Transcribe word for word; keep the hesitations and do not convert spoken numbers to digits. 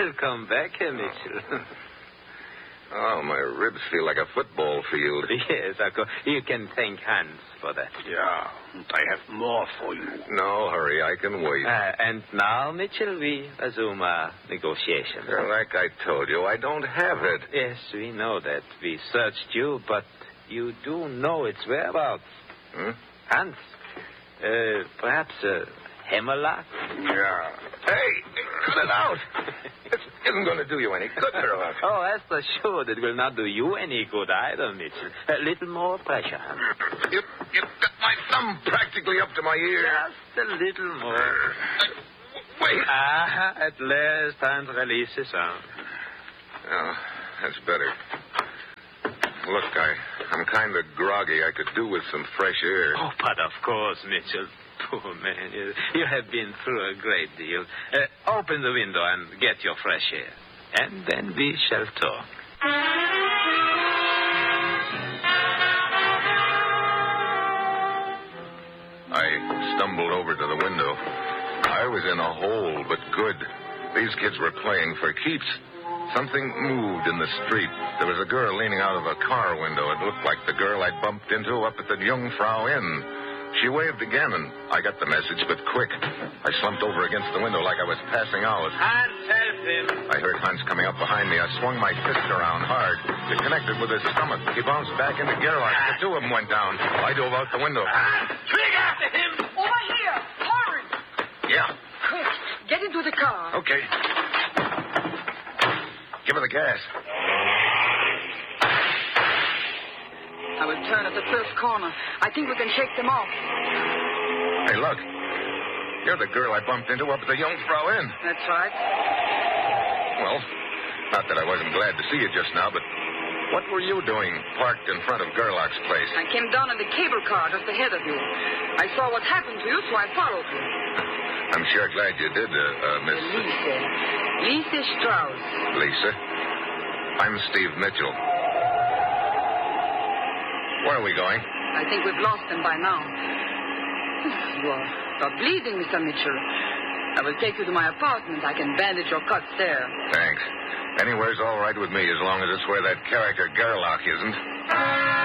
Welcome back, Herr Mitchell. Oh, my ribs feel like a football field. Yes, of course. You can thank Hans for that. Yeah, and I have more for you. No hurry, I can wait. Uh, and now, Mitchell, we resume our negotiations. Well, like I told you, I don't have it. Yes, we know that. We searched you, but you do know its whereabouts. Hmm? Hans, uh, perhaps a hammerlock? Yeah. Hey, cut it out. This isn't going to do you any good, Gerlach. Oh, rest assured, it will not do you any good either, Mitchell. A little more pressure, Hans. You, you've got my thumb practically up to my ear. Just a little more. Wait. Ah, at last, Hans releases arm. Oh, that's better. Look, I, I'm kind of groggy. I could do with some fresh air. Oh, but of course, Mitchell. Poor man, you, you have been through a great deal. Uh, open the window and get your fresh air. And then we shall talk. I stumbled over to the window. I was in a hole, but good. These kids were playing for keeps. Something moved in the street. There was a girl leaning out of a car window. It looked like the girl I bumped into up at the Jungfrau Inn. She waved again, and I got the message, but quick. I slumped over against the window like I was passing out. Hans, help him. I heard Hans coming up behind me. I swung my fist around hard. It connected with his stomach. He bounced back into Gerlach. The two of them went down. I dove out the window. Quick after him. Over here. Hurry. Yeah. Quick. Get into the car. Okay. Give her the gas. I will turn at the first corner. I think we can shake them off. Hey, look. You're the girl I bumped into up at the Jungfrau Inn. That's right. Well, not that I wasn't glad to see you just now, but what were you doing parked in front of Gerlach's place? I came down in the cable car just ahead of you. I saw what happened to you, so I followed you. I'm sure glad you did, uh, uh Miss... Lisa. Lisa Strauss. Lisa. I'm Steve Mitchell. Where are we going? I think we've lost him by now. You are, you are bleeding, Mister Mitchell. I will take you to my apartment. I can bandage your cuts there. Thanks. Anywhere's all right with me as long as it's where that character Gerlach isn't.